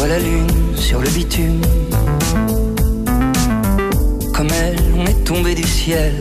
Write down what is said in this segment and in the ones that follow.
la lune sur le bitume. Comme elle, on est tombé du ciel.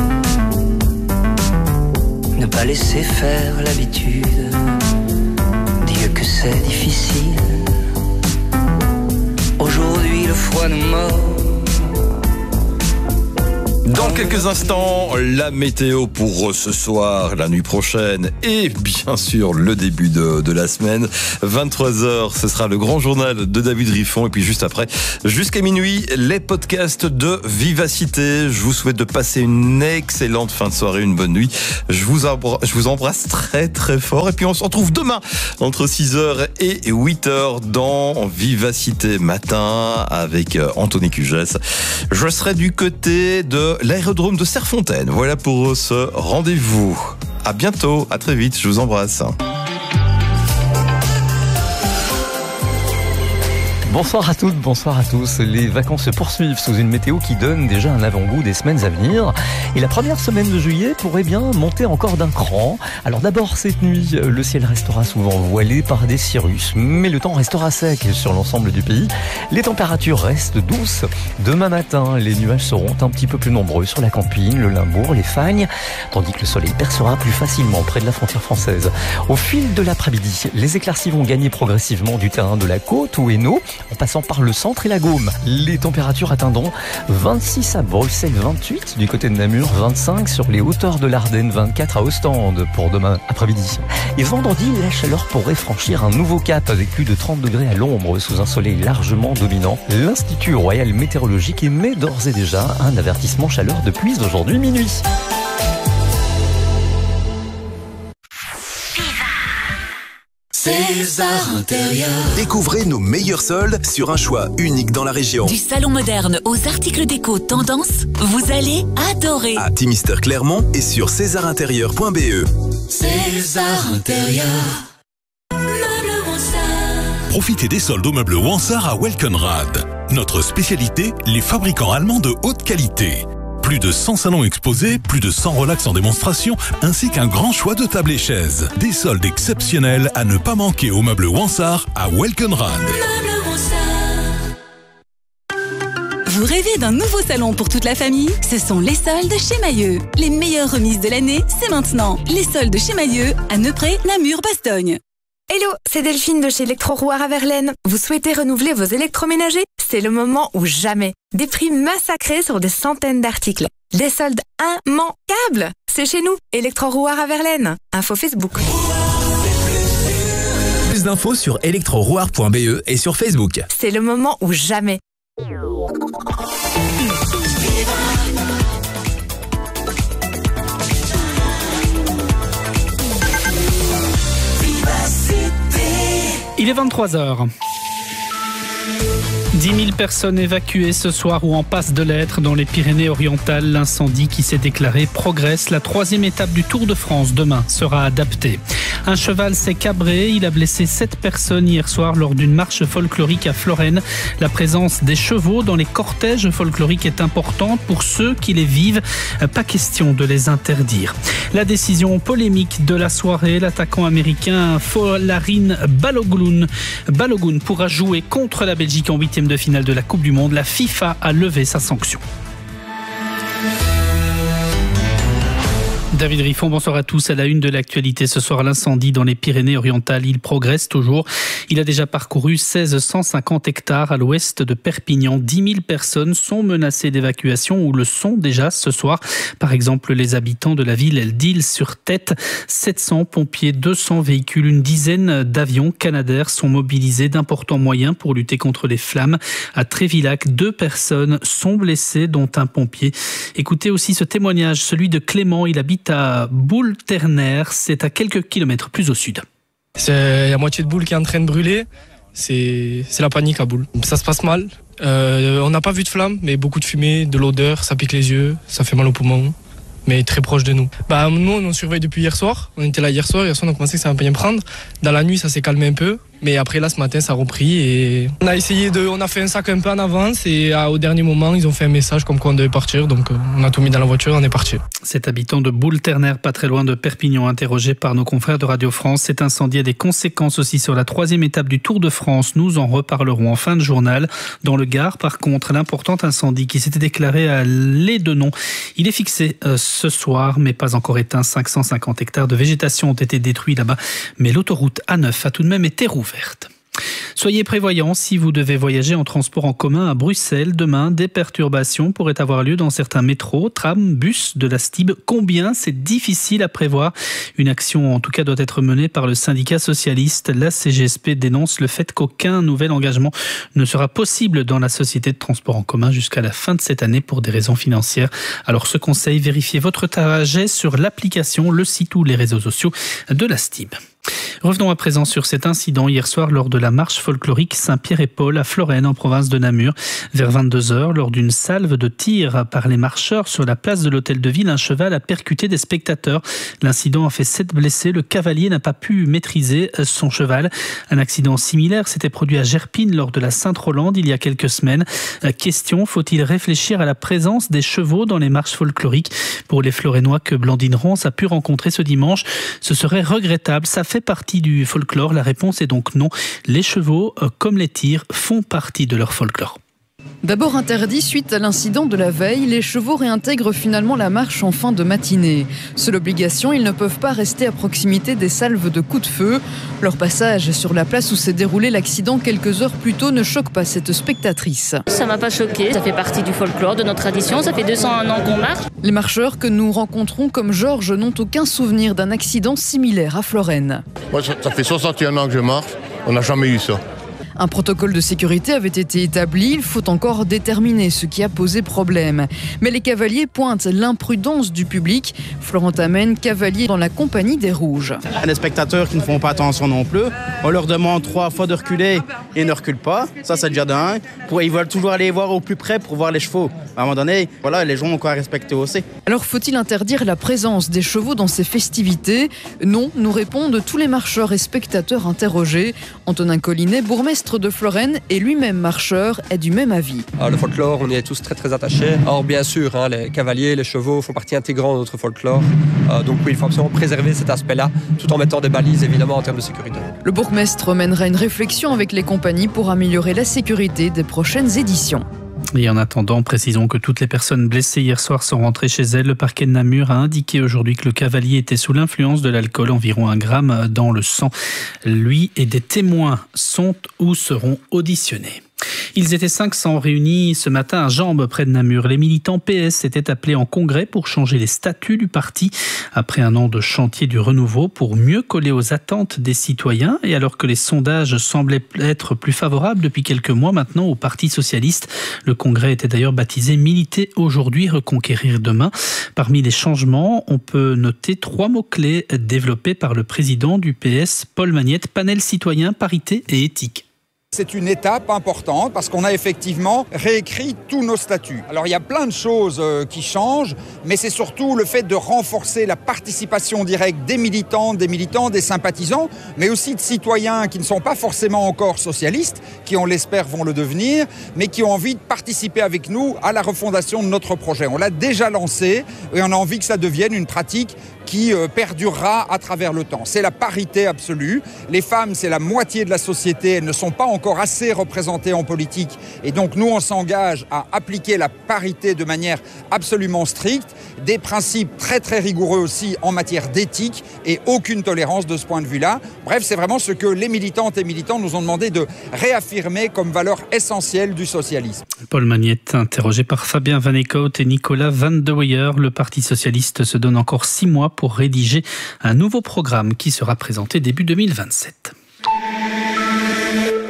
Ne pas laisser faire l'habitude. Dire que c'est difficile. Aujourd'hui le froid nous mord. Dans quelques instants, la météo pour ce soir, la nuit prochaine et bien sûr le début de la semaine. 23h, ce sera le grand journal de David Riffon. Et puis juste après, jusqu'à minuit, les podcasts de Vivacité. Je vous souhaite de passer une excellente fin de soirée, une bonne nuit. Je vous embrasse très très fort. Et puis on se retrouve demain entre 6h et 8h dans Vivacité matin avec Anthony Cugès. Je serai du côté de l'aérodrome de Serfontaine. Voilà pour ce rendez-vous. À bientôt, à très vite, je vous embrasse. Bonsoir à toutes, bonsoir à tous. Les vacances se poursuivent sous une météo qui donne déjà un avant-goût des semaines à venir. Et la première semaine de juillet pourrait bien monter encore d'un cran. Alors d'abord, cette nuit, le ciel restera souvent voilé par des cirrus. Mais le temps restera sec sur l'ensemble du pays. Les températures restent douces. Demain matin, les nuages seront un petit peu plus nombreux sur la Campine, le Limbourg, les Fagnes. Tandis que le soleil percera plus facilement près de la frontière française. Au fil de l'après-midi, les éclaircies vont gagner progressivement du terrain de la côte ou Hainaut, en passant par le centre et la Gaume. Les températures atteindront 26 à Bruxelles, 28 du côté de Namur, 25 sur les hauteurs de l'Ardenne, 24 à Ostende pour demain après-midi. Et vendredi, la chaleur pourrait franchir un nouveau cap avec plus de 30 degrés à l'ombre sous un soleil largement dominant. L'Institut Royal Météorologique émet d'ores et déjà un avertissement chaleur de pluie d'aujourd'hui minuit. César Intérieur. Découvrez nos meilleurs soldes sur un choix unique dans la région. Du salon moderne aux articles déco tendance, vous allez adorer. À Timister Clermont et sur césarintérieur.be. César Intérieur. Profitez des soldes aux meubles Wansart à Welkenrad. Notre spécialité, les fabricants allemands de haute qualité. Plus de 100 salons exposés, plus de 100 relax en démonstration, ainsi qu'un grand choix de tables et chaises. Des soldes exceptionnels à ne pas manquer aux meubles Wansart à Welkenrad. Vous rêvez d'un nouveau salon pour toute la famille? Ce sont les soldes chez Mailleux. Les meilleures remises de l'année, c'est maintenant. Les soldes chez Mailleux à Neupré, Namur, Bastogne. Hello, c'est Delphine de chez Electro-Rouard à Verlaine. Vous souhaitez renouveler vos électroménagers? C'est le moment ou jamais. Des prix massacrés sur des centaines d'articles. Des soldes immanquables. C'est chez nous, Electro-Rouard à Verlaine. Info Facebook. Plus d'infos sur electrorouard.be et sur Facebook. C'est le moment ou jamais. Il est 23h. 10 000 personnes évacuées ce soir ou en passe de l'être dans les Pyrénées-Orientales. L'incendie qui s'est déclaré progresse. La 3e étape du Tour de France demain sera adaptée. Un cheval s'est cabré. Il a blessé 7 personnes hier soir lors d'une marche folklorique à Florenne. La présence des chevaux dans les cortèges folkloriques est importante pour ceux qui les vivent. Pas question de les interdire. La décision polémique de la soirée, l'attaquant américain Folarin Balogun pourra jouer contre la Belgique en 8e de finale de la Coupe du Monde. La FIFA a levé sa sanction. David Riffon, bonsoir à tous. À la une de l'actualité ce soir, l'incendie dans les Pyrénées-Orientales. Il progresse toujours. Il a déjà parcouru 1650 hectares à l'ouest de Perpignan. 10 000 personnes sont menacées d'évacuation ou le sont déjà ce soir. Par exemple, les habitants de la ville d'Isle-sur-Tête. 700 pompiers, 200 véhicules, une dizaine d'avions Canadair sont mobilisés. D'importants moyens pour lutter contre les flammes. À Trévillac, 2 personnes sont blessées, dont un pompier. Écoutez aussi ce témoignage, celui de Clément. Il habite à Boule-Ternaire, c'est à quelques kilomètres plus au sud. C'est la moitié de Boule qui est en train de brûler, c'est la panique à Boule. Ça se passe mal, on n'a pas vu de flamme, mais beaucoup de fumée, de l'odeur, ça pique les yeux, ça fait mal aux poumons. mais très proche de nous. Nous, on surveille depuis hier soir. On était là hier soir, on a commencé que ça va bien prendre. Dans la nuit, ça s'est calmé un peu. Mais après, là, ce matin, ça a repris et on a fait un sac un peu en avance et au dernier moment, ils ont fait un message comme quoi on devait partir. Donc, on a tout mis dans la voiture et on est parti. Cet habitant de Boule-Ternaire, pas très loin de Perpignan, interrogé par nos confrères de Radio France. Cet incendie a des conséquences aussi sur la 3e étape du Tour de France. Nous en reparlerons en fin de journal. Dans le Gard, par contre, l'important incendie qui s'était déclaré à Lédenon. Il est fixé ce soir, mais pas encore éteint. 550 hectares de végétation ont été détruits là-bas. Mais l'autoroute A9 a tout de même été rouverte. Soyez prévoyants si vous devez voyager en transport en commun à Bruxelles. Demain, des perturbations pourraient avoir lieu dans certains métros, trams, bus de la STIB. Combien ? C'est difficile à prévoir. Une action, en tout cas, doit être menée par le syndicat socialiste. La CGSP dénonce le fait qu'aucun nouvel engagement ne sera possible dans la société de transport en commun jusqu'à la fin de cette année pour des raisons financières. Alors, ce conseil, vérifiez votre trajet sur l'application, le site ou les réseaux sociaux de la STIB. Revenons à présent sur cet incident hier soir lors de la marche folklorique Saint-Pierre et Paul à Florenne en province de Namur. Vers 22h, lors d'une salve de tir par les marcheurs sur la place de l'hôtel de ville, un cheval a percuté des spectateurs. L'incident a fait 7 blessés. Le cavalier n'a pas pu maîtriser son cheval. Un accident similaire s'était produit à Gerpine lors de la Sainte-Rolande il y a quelques semaines. Question, faut-il réfléchir à la présence des chevaux dans les marches folkloriques ? Pour les Florénois que Blandine Ronce a pu rencontrer ce dimanche, ce serait regrettable. Ça fait partie du folklore. La réponse est donc non. Les chevaux, comme les tirs, font partie de leur folklore. D'abord interdit suite à l'incident de la veille, les chevaux réintègrent finalement la marche en fin de matinée. Seule obligation, ils ne peuvent pas rester à proximité des salves de coups de feu. Leur passage sur la place où s'est déroulé l'accident quelques heures plus tôt ne choque pas cette spectatrice. Ça m'a pas choqué, ça fait partie du folklore, de notre tradition, ça fait 201 ans qu'on marche. Les marcheurs que nous rencontrons comme Georges n'ont aucun souvenir d'un accident similaire à Florenne. Moi, ça fait 61 ans que je marche, on n'a jamais eu ça. Un protocole de sécurité avait été établi, il faut encore déterminer ce qui a posé problème. Mais les cavaliers pointent l'imprudence du public. Florent Amène, cavalier dans la compagnie des Rouges. Il y a des spectateurs qui ne font pas attention non plus. On leur demande 3 fois de reculer et ils ne reculent pas. Ça, c'est déjà d'un. Ils veulent toujours aller voir au plus près pour voir les chevaux. À un moment donné, voilà, les gens ont quoi à respecter aussi. Alors, faut-il interdire la présence des chevaux dans ces festivités ? Non, nous répondent tous les marcheurs et spectateurs interrogés. Antonin Collinet, bourgmestre de Florenne et lui-même marcheur, est du même avis. Le folklore, on y est tous très très attachés. Alors bien sûr, les cavaliers, les chevaux font partie intégrante de notre folklore. Donc oui, il faut absolument préserver cet aspect-là, tout en mettant des balises évidemment en termes de sécurité. Le bourgmestre mènera une réflexion avec les compagnies pour améliorer la sécurité des prochaines éditions. Et en attendant, précisons que toutes les personnes blessées hier soir sont rentrées chez elles. Le parquet de Namur a indiqué aujourd'hui que le cavalier était sous l'influence de l'alcool, environ 1 gramme dans le sang. Lui et des témoins sont ou seront auditionnés. Ils étaient 500 réunis ce matin à Jambes, près de Namur. Les militants PS étaient appelés en congrès pour changer les statuts du parti. Après un an de chantier du renouveau pour mieux coller aux attentes des citoyens, et alors que les sondages semblaient être plus favorables depuis quelques mois maintenant au Parti socialiste, le congrès était d'ailleurs baptisé « Militer aujourd'hui, reconquérir demain ». Parmi les changements, on peut noter 3 mots-clés développés par le président du PS, Paul Magnette: panel citoyen, parité et éthique. C'est une étape importante parce qu'on a effectivement réécrit tous nos statuts. Alors il y a plein de choses qui changent, mais c'est surtout le fait de renforcer la participation directe des militants, des sympathisants, mais aussi de citoyens qui ne sont pas forcément encore socialistes, qui on l'espère vont le devenir, mais qui ont envie de participer avec nous à la refondation de notre projet. On l'a déjà lancé et on a envie que ça devienne une pratique qui perdurera à travers le temps. C'est la parité absolue. Les femmes, c'est la moitié de la société. Elles ne sont pas encore assez représentées en politique. Et donc, nous, on s'engage à appliquer la parité de manière absolument stricte. Des principes très, très rigoureux aussi en matière d'éthique et aucune tolérance de ce point de vue-là. Bref, c'est vraiment ce que les militantes et militants nous ont demandé de réaffirmer comme valeur essentielle du socialisme. Paul Magnette, interrogé par Fabien Van Eekhout et Nicolas Van de Weyer. Le Parti socialiste se donne encore 6 mois pour rédiger un nouveau programme qui sera présenté début 2027.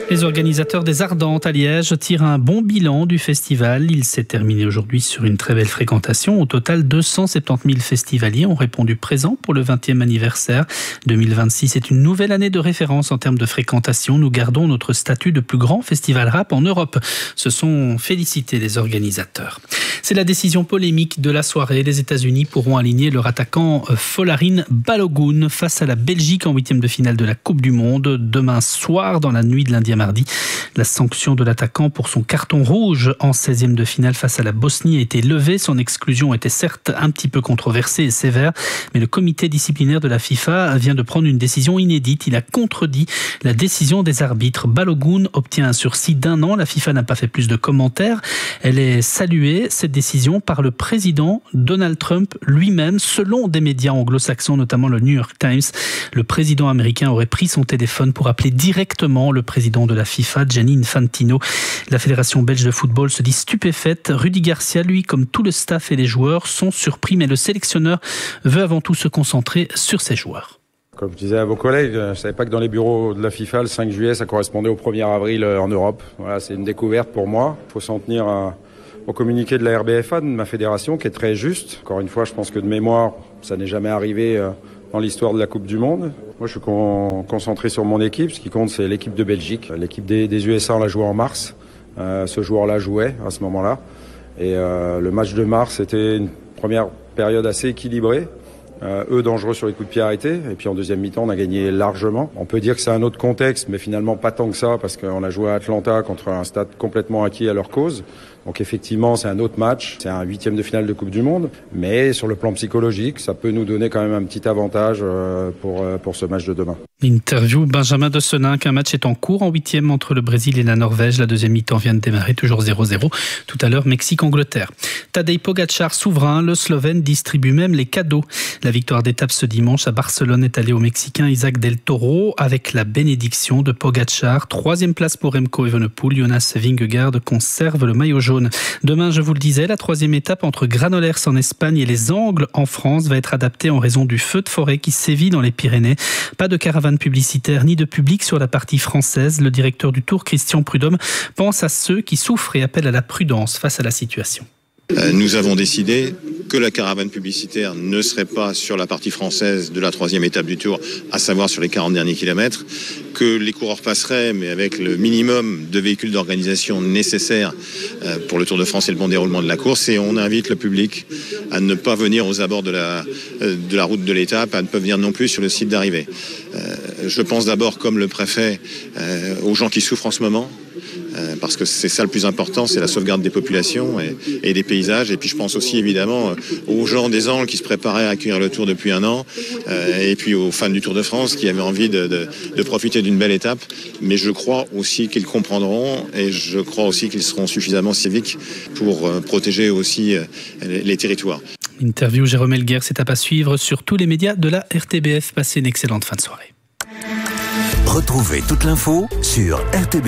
Les organisateurs des Ardentes à Liège tirent un bon bilan du festival. Il s'est terminé aujourd'hui sur une très belle fréquentation. Au total, 270 000 festivaliers ont répondu présents pour le 20e anniversaire. 2026 est une nouvelle année de référence en termes de fréquentation. Nous gardons notre statut de plus grand festival rap en Europe. Se sont félicités les organisateurs. C'est la décision polémique de la soirée. Les États-Unis pourront aligner leur attaquant Folarin Balogun face à la Belgique en 8e de finale de la Coupe du Monde. Demain soir, dans la nuit de lundi à mardi, la sanction de l'attaquant pour son carton rouge en 16e de finale face à la Bosnie a été levée. Son exclusion était certes un petit peu controversée et sévère, mais le comité disciplinaire de la FIFA vient de prendre une décision inédite. Il a contredit la décision des arbitres. Balogun obtient un sursis d'1 an. La FIFA n'a pas fait plus de commentaires. Elle est saluée, cette décision, par le président Donald Trump lui-même. Selon des médias anglo-saxons, notamment le New York Times, le président américain aurait pris son téléphone pour appeler directement le président de la FIFA, Gianni Infantino. La fédération belge de football se dit stupéfaite. Rudy Garcia, lui, comme tout le staff et les joueurs, sont surpris, mais le sélectionneur veut avant tout se concentrer sur ses joueurs. Comme je disais à vos collègues, je ne savais pas que dans les bureaux de la FIFA, le 5 juillet, ça correspondait au 1er avril en Europe. Voilà, c'est une découverte pour moi. Il faut s'en tenir au communiqué de la RBFA, de ma fédération, qui est très juste. Encore une fois, je pense que de mémoire, ça n'est jamais arrivé dans l'histoire de la Coupe du Monde. Moi, je suis concentré sur mon équipe. Ce qui compte, c'est l'équipe de Belgique. L'équipe des USA, on l'a joué en mars. Ce joueur-là jouait à ce moment-là. Et le match de mars, c'était une première période assez équilibrée. Eux dangereux sur les coups de pied arrêtés, et puis en deuxième mi-temps on a gagné largement. On peut dire que c'est un autre contexte, mais finalement pas tant que ça, parce qu'on a joué à Atlanta contre un stade complètement acquis à leur cause. Donc effectivement c'est un autre match, c'est un 8e de finale de Coupe du Monde, mais sur le plan psychologique ça peut nous donner quand même un petit avantage pour ce match de demain. Interview Benjamin de Senin, qu'un match est en cours en 8e entre le Brésil et la Norvège. La deuxième mi-temps vient de démarrer, toujours 0-0. Tout à l'heure, Mexique-Angleterre. Tadej Pogačar souverain, le Slovène distribue même les cadeaux. La victoire d'étape ce dimanche à Barcelone est allée au Mexicain Isaac Del Toro avec la bénédiction de Pogačar. 3e place pour Remco Evenepoel. Jonas Vingegaard conserve le maillot jaune. Demain, je vous le disais, la 3e étape entre Granollers en Espagne et les Angles en France va être adaptée en raison du feu de forêt qui sévit dans les Pyrénées. Pas de caravane publicitaire ni de public sur la partie française. Le directeur du Tour, Christian Prudhomme, pense à ceux qui souffrent et appelle à la prudence face à la situation. Nous avons décidé que la caravane publicitaire ne serait pas sur la partie française de la 3e étape du Tour, à savoir sur les 40 derniers kilomètres, que les coureurs passeraient, mais avec le minimum de véhicules d'organisation nécessaires pour le Tour de France et le bon déroulement de la course. Et on invite le public à ne pas venir aux abords de la route de l'étape, à ne pas venir non plus sur le site d'arrivée. Je pense d'abord, comme le préfet, aux gens qui souffrent en ce moment, parce que c'est ça le plus important, c'est la sauvegarde des populations et des paysages. Et puis je pense aussi évidemment aux gens des Angles qui se préparaient à accueillir le Tour depuis 1 an, et puis aux fans du Tour de France qui avaient envie de profiter d'une belle étape. Mais je crois aussi qu'ils comprendront, et je crois aussi qu'ils seront suffisamment civiques pour protéger aussi les territoires. Interview Jérôme Elguer, étape à suivre sur tous les médias de la RTBF. Passez une excellente fin de soirée. Retrouvez toute l'info sur RTB.